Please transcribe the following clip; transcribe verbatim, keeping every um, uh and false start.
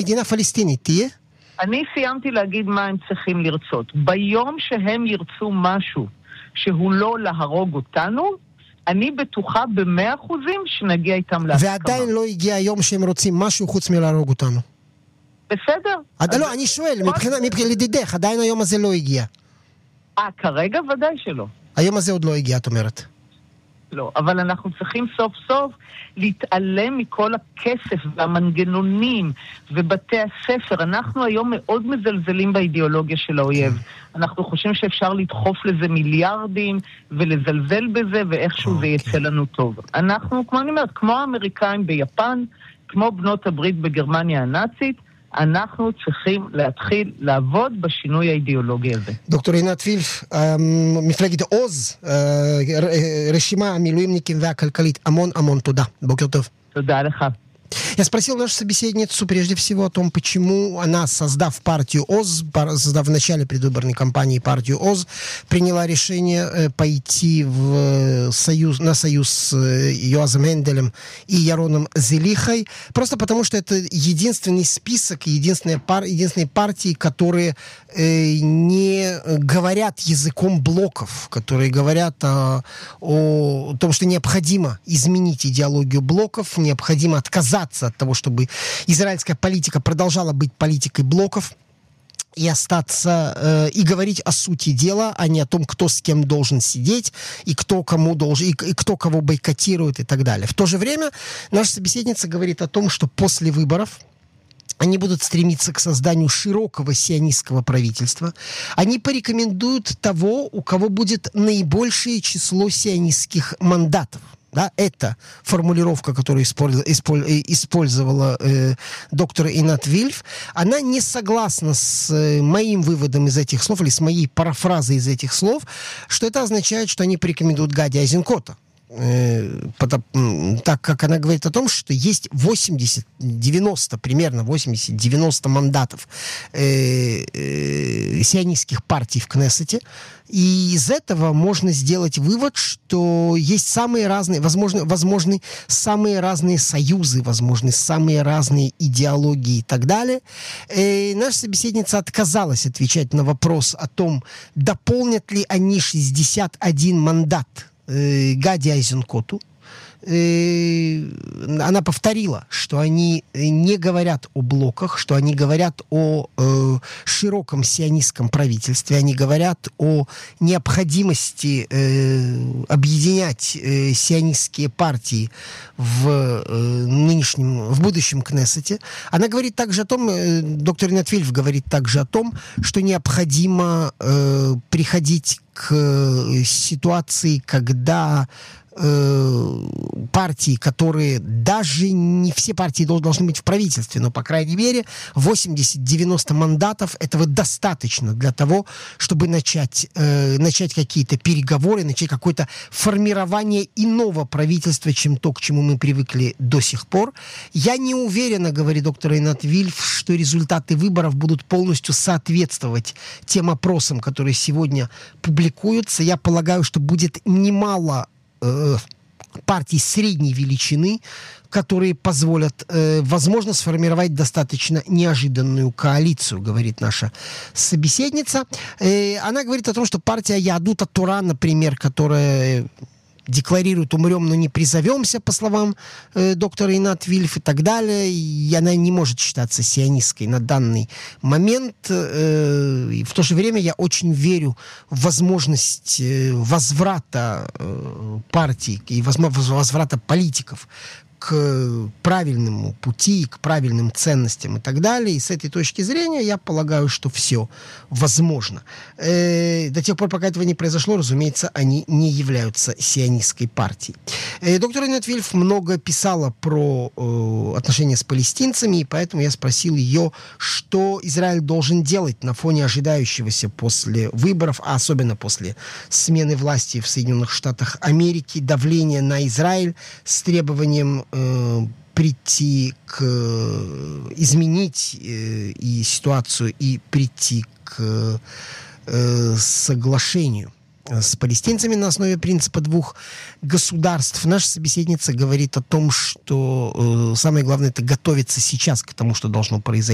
מדינה פלסטינית תהיה? אני סיימתי להגיד מה הם צריכים לרצות. ביום שהם ירצו משהו שהוא לא להרוג אותנו, אני בטוחה במאה אחוזים שנגיע איתם להסכמה. ועדיין לא הגיע היום שהם רוצים משהו חוץ מלהרוג אותנו. בסדר. עד, אז... לא, אני שואל, מבחינת מבחינת לדידך, עדיין היום הזה לא הגיע. אה, כרגע ודאי שלא. היום הזה עוד לא הגיע, את אומרת. לא, אבל אנחנו צריכים סוף סוף להתעלם מכל הכסף והמנגנונים ובתי הספר. אנחנו היום מאוד מזלזלים באידיאולוגיה של האויב. אנחנו חושבים שאפשר לדחוף לזה מיליארדים ולזלזל בזה ואיכשהו זה יצא לנו טוב. אנחנו, כמו אני אומרת, כמו האמריקאים ביפן, כמו בנות הברית בגרמניה הנאצית, אנחנו צריכים להתחיל לעבוד בשינוי האידיאולוגי הזה. דוקטור עינת וילף, מפלגת עוז, רשימה המילואימניקים והכלכלית, המון המון תודה. בוקר טוב. תודה לך. Я спросил нашу собеседницу прежде всего о том, почему она, создав партию ОЗ, создав в начале предвыборной кампании партию ОЗ, приняла решение пойти в союз, на союз с Йоазом Энделем и Яроном Зелихой, просто потому что это единственный список, единственная пар, единственные партии, которые э, не говорят языком блоков, которые говорят о, о том, что необходимо изменить идеологию блоков, необходимо отказаться от того, чтобы израильская политика продолжала быть политикой блоков и остаться, э, и говорить о сути дела, а не о том, кто с кем должен сидеть, и кто кому должен, и, и кто кого бойкотирует и так далее. В то же время наша собеседница говорит о том, что после выборов они будут стремиться к созданию широкого сионистского правительства. Они порекомендуют того, у кого будет наибольшее число сионистских мандатов. Да, это формулировка, которую использовала э, доктор Инат Вильф. Она не согласна с э, моим выводом из этих слов, или с моей парафразой из этих слов, что это означает, что они порекомендуют Гади Айзенкота. Э, потому, так как она говорит о том, что есть восемьдесят-девяносто, примерно восемьдесят-девяносто мандатов э, э, сионистских партий в Кнессете. И из этого можно сделать вывод, что есть самые разные, возможно, возможны самые разные союзы, возможны самые разные идеологии и так далее. И наша собеседница отказалась отвечать на вопрос о том, дополнят ли они шестьдесят один мандат э, Гади Айзенкоту. Она повторила, что они не говорят о блоках, что они говорят о э, широком сионистском правительстве, они говорят о необходимости э, объединять э, сионистские партии в э, нынешнем, в будущем Кнессете. Она говорит также о том, э, доктор Инат Вильф говорит также о том, что необходимо э, приходить к э, ситуации, когда партии, которые даже не все партии должны быть в правительстве, но, по крайней мере, восемьдесят-девяносто мандатов этого достаточно для того, чтобы начать, э, начать какие-то переговоры, начать какое-то формирование иного правительства, чем то, к чему мы привыкли до сих пор. Я не уверена, говорит доктор Инат Вильф, что результаты выборов будут полностью соответствовать тем опросам, которые сегодня публикуются. Я полагаю, что будет немало партий средней величины, которые позволят, э, возможно, сформировать достаточно неожиданную коалицию, говорит наша собеседница. Э, она говорит о том, что партия Яадут ат-Тора, например, которая декларирует «умрем, но не призовемся», по словам э, доктора Инат Вильф и так далее, и она не может считаться сионистской на данный момент. Э, и в то же время я очень верю в возможность э, возврата э, партий и возврата политиков к правильному пути, к правильным ценностям и так далее. И с этой точки зрения я полагаю, что все возможно. Э, до тех пор, пока этого не произошло, разумеется, они не являются сионистской партией. Э, доктор Инат Вильф много писала про э, отношения с палестинцами, и поэтому я спросил ее, что Израиль должен делать на фоне ожидающегося после выборов, а особенно после смены власти в Соединенных Штатах Америки, давления на Израиль с требованием прийти к изменить э, и ситуацию и прийти к э, соглашению с палестинцами на основе принципа двух государств. Наша собеседница говорит о том, что э, самое главное — это готовиться сейчас к тому, что должно произойти.